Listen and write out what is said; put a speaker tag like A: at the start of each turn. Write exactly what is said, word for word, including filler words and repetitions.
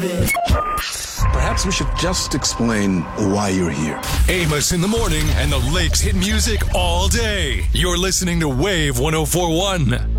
A: it.
B: Perhaps we should just explain why you're here.
C: Amos in the morning and the Lakes hit music all day. You're listening to Wave one oh four one.